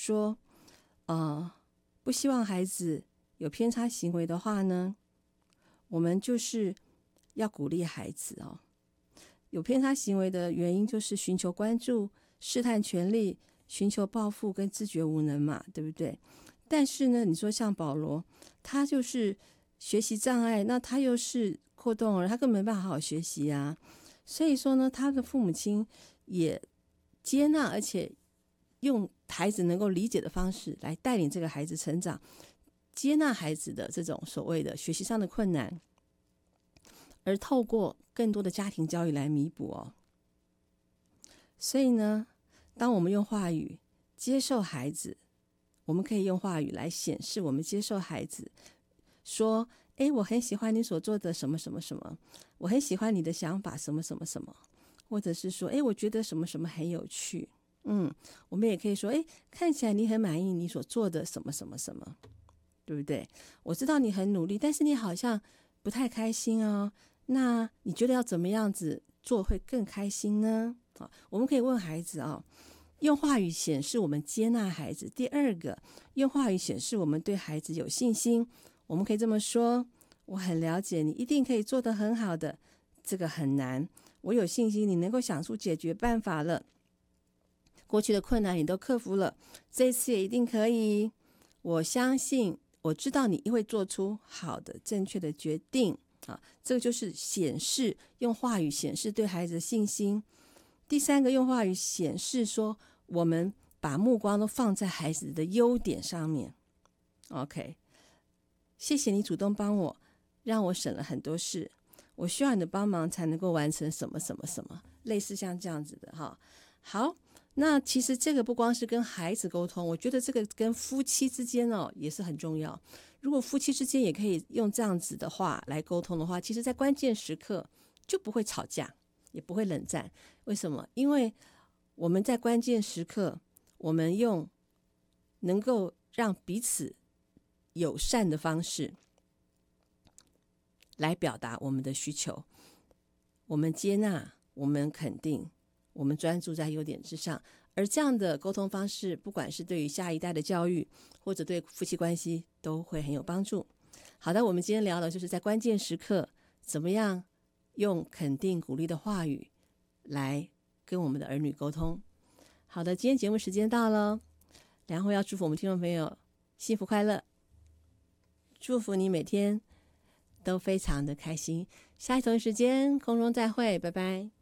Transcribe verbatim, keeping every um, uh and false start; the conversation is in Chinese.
说呃，不希望孩子有偏差行为的话呢，我们就是要鼓励孩子哦。有偏差行为的原因就是寻求关注、试探权力、寻求报复跟自觉无能嘛，对不对？但是呢，你说像保罗，他就是学习障碍，那他又是过动儿，他根本没办法好好学习啊。所以说呢，他的父母亲也接纳，而且用孩子能够理解的方式来带领这个孩子成长，接纳孩子的这种所谓的学习上的困难，而透过更多的家庭教育来弥补哦。所以呢，当我们用话语接受孩子，我们可以用话语来显示我们接受孩子，说诶，我很喜欢你所做的什么什么什么，我很喜欢你的想法什么什么什么，或者是说诶，我觉得什么什么很有趣。嗯，我们也可以说诶，看起来你很满意你所做的什么什么什么，对不对？我知道你很努力，但是你好像不太开心哦，那你觉得要怎么样子做会更开心呢？我们可以问孩子啊，用话语显示我们接纳孩子。第二个，用话语显示我们对孩子有信心。我们可以这么说，我很了解你一定可以做得很好的，这个很难，我有信心你能够想出解决办法了，过去的困难你都克服了，这次也一定可以，我相信我知道你会做出好的正确的决定啊，这个就是显示，用话语显示对孩子的信心。第三个，用话语显示说我们把目光都放在孩子的优点上面。 OK， 谢谢你主动帮我，让我省了很多事，我需要你的帮忙才能够完成什么什么什么，类似像这样子的哈。好，那其实这个不光是跟孩子沟通，我觉得这个跟夫妻之间哦也是很重要。如果夫妻之间也可以用这样子的话来沟通的话，其实在关键时刻就不会吵架，也不会冷战。为什么？因为我们在关键时刻，我们用能够让彼此友善的方式来表达我们的需求，我们接纳，我们肯定，我们专注在优点之上。而这样的沟通方式，不管是对于下一代的教育，或者对夫妻关系，都会很有帮助。好的，我们今天聊的就是在关键时刻怎么样用肯定鼓励的话语来跟我们的儿女沟通。好的，今天节目时间到了，然后要祝福我们听众朋友幸福快乐，祝福你每天都非常的开心。下一同一时间空中再会，拜拜。